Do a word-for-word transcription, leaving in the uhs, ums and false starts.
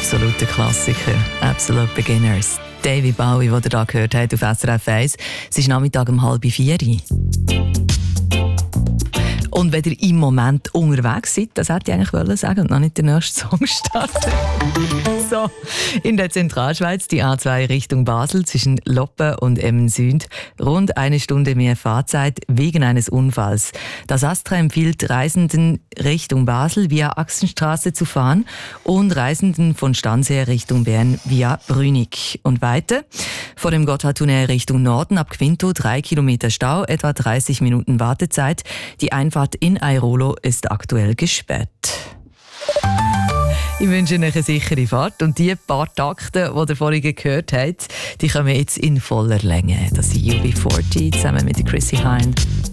absoluter Klassiker. Absolute Beginners. David Bowie, den ihr hier gehört habt auf S R F eins. Es ist Nachmittag um halb vier. Und wenn ihr im Moment unterwegs seid, das hätte ich eigentlich wollen sagen und noch nicht den nächsten Song starten. So, in der Zentralschweiz die A zwei Richtung Basel zwischen Loppen und Emmen Süd. Rund eine Stunde mehr Fahrzeit wegen eines Unfalls. Das Astra empfiehlt Reisenden Richtung Basel via Axenstraße zu fahren und Reisenden von Stanz her Richtung Bern via Brünig. Und weiter vor dem Gotthardtunnel Richtung Norden ab Quinto drei Kilometer Stau, etwa dreißig Minuten Wartezeit. Die Einfahrt in Airolo ist aktuell gesperrt. Ich wünsche Ihnen eine sichere Fahrt und die paar Takte, die ihr vorhin gehört habt, die kommen jetzt in voller Länge. Das sind U B vierzig zusammen mit Chrissy Hind.